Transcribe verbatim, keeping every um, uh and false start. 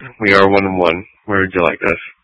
We are one and one. Where would you like this?